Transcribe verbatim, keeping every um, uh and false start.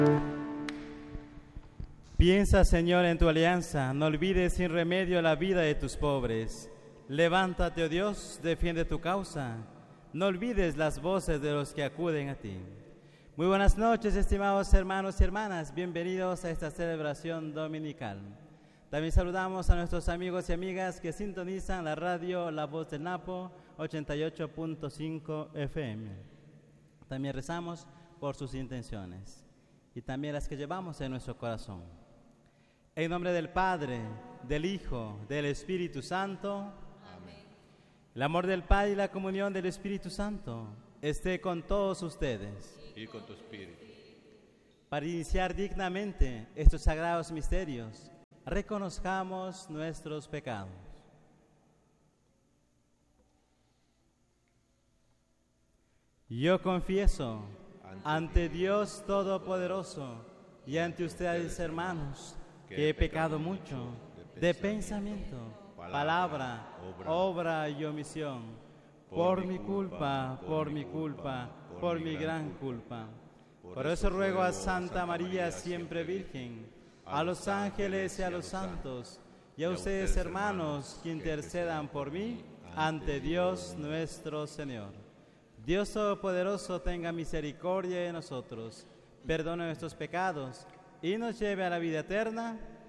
Piensa, Señor, en tu alianza, no olvides sin remedio la vida de tus pobres. Levántate, oh Dios, defiende tu causa, no olvides las voces de los que acuden a ti. Muy buenas noches, estimados hermanos y hermanas, bienvenidos a esta celebración dominical. También saludamos a nuestros amigos y amigas que sintonizan la radio La Voz del Napo, ochenta y ocho punto cinco F M. También rezamos por sus intenciones y también las que llevamos en nuestro corazón. En nombre del Padre, del Hijo, del Espíritu Santo. Amén. El amor del Padre y la comunión del Espíritu Santo esté con todos ustedes. Y con tu espíritu. Para iniciar dignamente estos sagrados misterios, reconozcamos nuestros pecados. Yo confieso ante Dios Todopoderoso y ante ustedes, hermanos, que he pecado mucho de pensamiento, palabra, obra y omisión, por mi culpa, por mi culpa, por mi gran culpa. Por eso ruego a Santa María, siempre Virgen, a los ángeles y a los santos, y a ustedes, hermanos, que intercedan por mí ante Dios nuestro Señor. Dios Todopoderoso tenga misericordia de nosotros, perdone nuestros pecados y nos lleve a la vida eterna.